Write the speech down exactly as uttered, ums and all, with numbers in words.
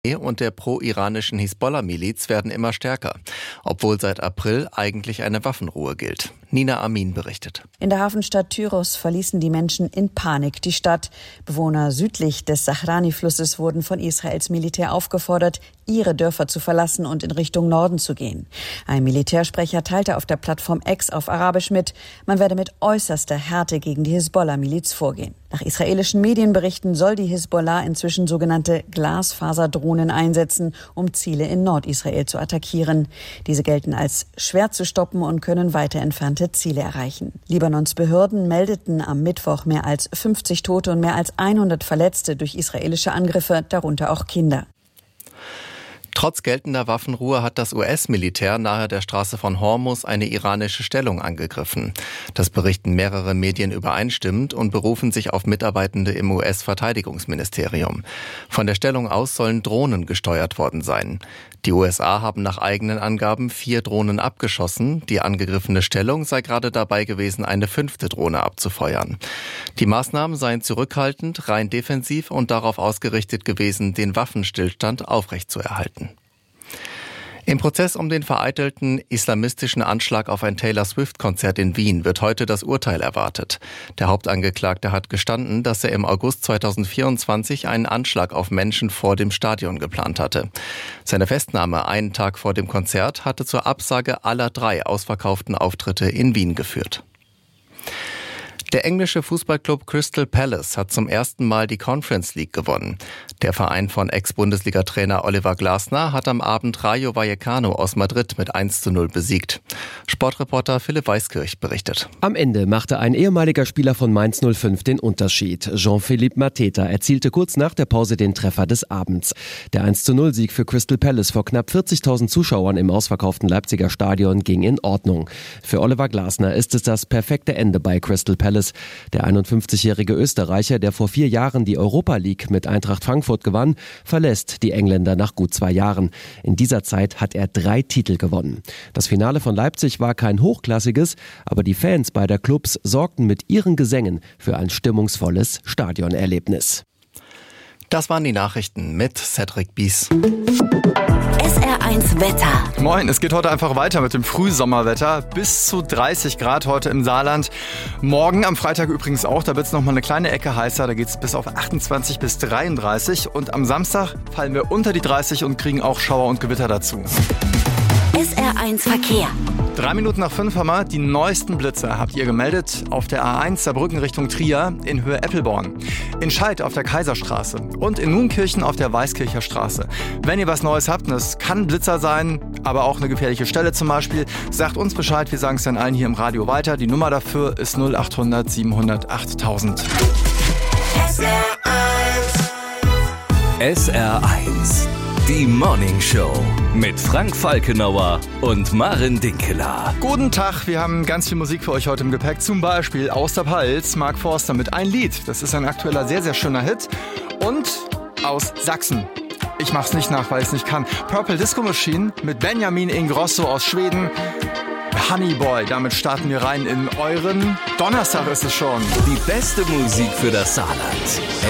und der pro-iranischen Hisbollah-Miliz werden immer stärker, obwohl seit April eigentlich eine Waffenruhe gilt. Nina Amin berichtet. In der Hafenstadt Tyros verließen die Menschen in Panik die Stadt. Bewohner südlich des Sahrani-Flusses wurden von Israels Militär aufgefordert, ihre Dörfer zu verlassen und in Richtung Norden zu gehen. Ein Militärsprecher teilte auf der Plattform X auf Arabisch mit, man werde mit äußerster Härte gegen die Hisbollah-Miliz vorgehen. Nach israelischen Medienberichten soll die Hisbollah inzwischen sogenannte Glasfaserdrohnen einsetzen, um Ziele in Nordisrael zu attackieren. Diese gelten als schwer zu stoppen und können weiter entfernte Ziele erreichen. Libanons Behörden meldeten am Mittwoch mehr als fünfzig Tote und mehr als hundert Verletzte durch israelische Angriffe, darunter auch Kinder. Trotz geltender Waffenruhe hat das U S-Militär nahe der Straße von Hormuz eine iranische Stellung angegriffen. Das berichten mehrere Medien übereinstimmend und berufen sich auf Mitarbeitende im U S-Verteidigungsministerium. Von der Stellung aus sollen Drohnen gesteuert worden sein. Die U S A haben nach eigenen Angaben vier Drohnen abgeschossen. Die angegriffene Stellung sei gerade dabei gewesen, eine fünfte Drohne abzufeuern. Die Maßnahmen seien zurückhaltend, rein defensiv und darauf ausgerichtet gewesen, den Waffenstillstand aufrechtzuerhalten. Im Prozess um den vereitelten islamistischen Anschlag auf ein Taylor-Swift-Konzert in Wien wird heute das Urteil erwartet. Der Hauptangeklagte hat gestanden, dass er im August zweitausendvierundzwanzig einen Anschlag auf Menschen vor dem Stadion geplant hatte. Seine Festnahme einen Tag vor dem Konzert hatte zur Absage aller drei ausverkauften Auftritte in Wien geführt. Der englische Fußballclub Crystal Palace hat zum ersten Mal die Conference League gewonnen. Der Verein von Ex-Bundesliga-Trainer Oliver Glasner hat am Abend Rayo Vallecano aus Madrid mit eins zu null besiegt. Sportreporter Philipp Weiskirch berichtet. Am Ende machte ein ehemaliger Spieler von Mainz null fünf den Unterschied. Jean-Philippe Mateta erzielte kurz nach der Pause den Treffer des Abends. Der eins zu null Sieg für Crystal Palace vor knapp vierzigtausend Zuschauern im ausverkauften Leipziger Stadion ging in Ordnung. Für Oliver Glasner ist es das perfekte Ende bei Crystal Palace. Der einundfünfzigjährige Österreicher, der vor vier Jahren die Europa League mit Eintracht Frankfurt gewann, verlässt die Engländer nach gut zwei Jahren. In dieser Zeit hat er drei Titel gewonnen. Das Finale von Leipzig war kein hochklassiges, aber die Fans beider Clubs sorgten mit ihren Gesängen für ein stimmungsvolles Stadionerlebnis. Das waren die Nachrichten mit Cedric Bies. S R eins Wetter. Moin, es geht heute einfach weiter mit dem Frühsommerwetter. Bis zu dreißig Grad heute im Saarland. Morgen am Freitag übrigens auch, da wird es nochmal eine kleine Ecke heißer. Da geht es bis auf achtundzwanzig bis dreiunddreißig. Und am Samstag fallen wir unter die dreißig und kriegen auch Schauer und Gewitter dazu. S R eins Verkehr. Drei Minuten nach fünf haben wir die neuesten Blitze, habt ihr gemeldet, auf der A eins Saarbrücken Richtung Trier in Höhe Eppelborn, in Scheid auf der Kaiserstraße und in Nunkirchen auf der Weißkircher Straße. Wenn ihr was Neues habt, und es kann Blitzer sein, aber auch eine gefährliche Stelle zum Beispiel, sagt uns Bescheid, wir sagen es dann allen hier im Radio weiter. Die Nummer dafür ist null achthundert siebenhundert achttausend. S R eins. S R eins. Die Morning Show mit Frank Falkenauer und Maren Dinkeler. Guten Tag, wir haben ganz viel Musik für euch heute im Gepäck. Zum Beispiel aus der Pfalz, Mark Forster mit Ein Lied. Das ist ein aktueller, sehr, sehr schöner Hit. Und aus Sachsen. Ich mach's nicht nach, weil ich's nicht kann. Purple Disco Machine mit Benjamin Ingrosso aus Schweden. Honey Boy, damit starten wir rein in euren Donnerstag ist es schon. Die beste Musik für das Saarland.